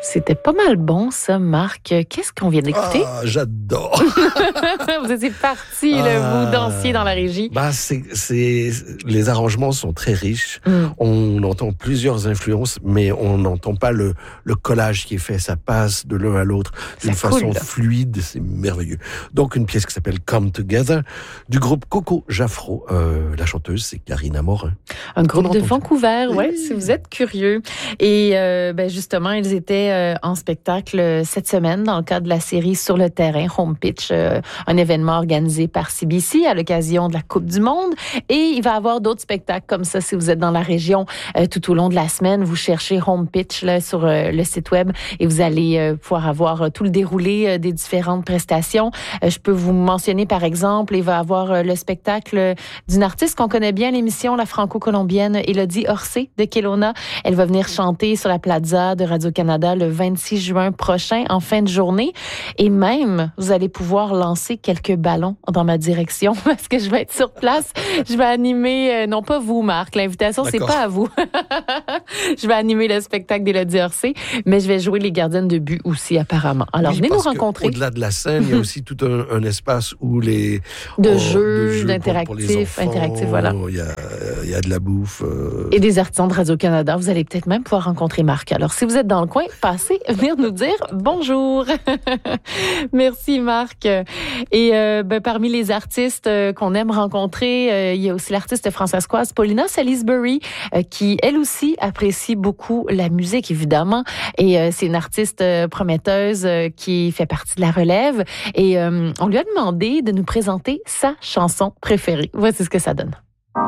C'était pas mal bon, ça, Marc. Qu'est-ce qu'on vient d'écouter? Ah, j'adore! Vous étiez parti, vous dansiez dans la régie. Les arrangements sont très riches. On entend plusieurs influences, mais on n'entend pas le collage qui est fait. Ça passe de l'un à l'autre d'une façon fluide. C'est merveilleux. Donc, une pièce qui s'appelle Come Together du groupe Coco Jaffro. La chanteuse, c'est Karina Morin. Un groupe de Vancouver, oui, si vous êtes curieux. Et justement, ils étaient en spectacle cette semaine dans le cadre de la série Sur le terrain, Home Pitch, un événement organisé par CBC à l'occasion de la Coupe du Monde. Et il va y avoir d'autres spectacles comme ça si vous êtes dans la région tout au long de la semaine. Vous cherchez Home Pitch là, sur le site web et vous allez pouvoir avoir tout le déroulé des différentes prestations. Je peux vous mentionner, par exemple, il va y avoir le spectacle d'une artiste qu'on connaît bien, l'émission La Franco-Colombienne, Élodie Orsay de Kelowna. Elle va venir chanter sur la Plaza de Radio-Canada le 26 juin prochain, en fin de journée. Et même, vous allez pouvoir lancer quelques ballons dans ma direction parce que je vais être sur place. Je vais animer, non pas vous, Marc, l'invitation, c'est pas à vous. Je vais animer le spectacle d'Élodie Orsay, mais je vais jouer les gardiennes de but aussi, apparemment. Alors, venez nous rencontrer. Au-delà de la scène, il y a aussi tout un espace où les... de jeux, d'interactifs, voilà. Il y a de la bouffe. Et des artisans de Radio-Canada. Vous allez peut-être même pouvoir rencontrer Marc. Alors, si vous êtes dans le coin, passez, venir nous dire bonjour. Merci, Marc. Et parmi les artistes qu'on aime rencontrer, il y a aussi l'artiste françaiscoise Paulina Salisbury, qui, elle aussi, apprécie beaucoup la musique, évidemment. Et c'est une artiste prometteuse qui fait partie de la relève. Et on lui a demandé de nous présenter sa chanson préférée. Voici ce que ça donne.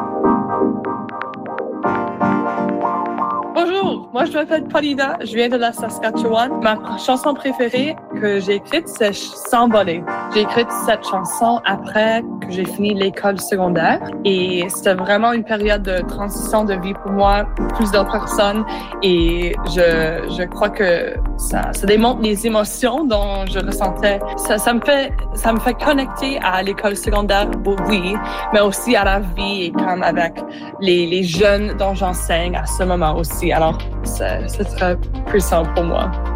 Bonjour, moi je m'appelle Paulina, je viens de la Saskatchewan. Ma chanson préférée que j'ai écrite, c'est S'envoler. J'ai écrit cette chanson après que j'ai fini l'école secondaire et c'était vraiment une période de transition de vie pour moi, plus d'autres personnes et je crois que ça démontre les émotions dont je ressentais. Ça me fait connecter à l'école secondaire, oui, mais aussi à la vie et comme avec les jeunes dont j'enseigne à ce moment aussi. Alors, c'est très puissant pour moi.